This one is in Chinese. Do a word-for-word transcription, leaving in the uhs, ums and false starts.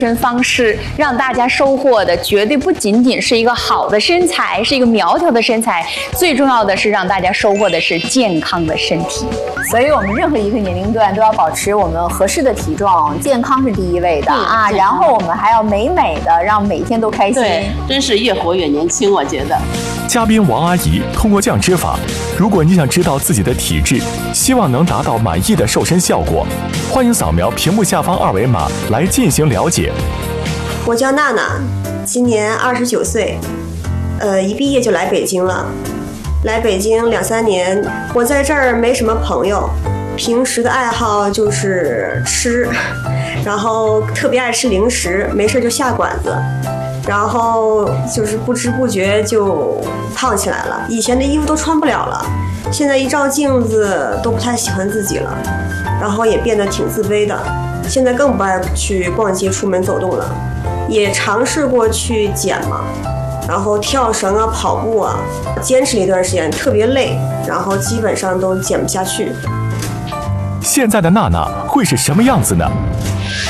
身方式，让大家收获的绝对不仅仅是一个好的身材，是一个苗条的身材，最重要的是让大家收获的是健康的身体。 所以我们任何一个年龄段都要保持我们合适的体重，健康是第一位的啊。然后我们还要美美的，让每天都开心。 对，真是越活越年轻，我觉得。 嘉宾王阿姨通过降脂法，如果你想知道自己的体质，希望能达到满意的瘦身效果，欢迎扫描屏幕下方二维码来进行了解。 我叫娜娜，今年二十九岁，呃，一毕业就来北京了。来北京两三年，我在这儿没什么朋友，平时的爱好就是吃，然后特别爱吃零食，没事就下馆子，然后就是不知不觉就胖起来了。以前的衣服都穿不了了，现在一照镜子都不太喜欢自己了，然后也变得挺自卑的。现在更不爱去逛街、出门走动了。也尝试过去减嘛，然后跳绳啊、跑步啊，坚持了一段时间，特别累，然后基本上都减不下去。 现在的娜娜会是什么样子呢？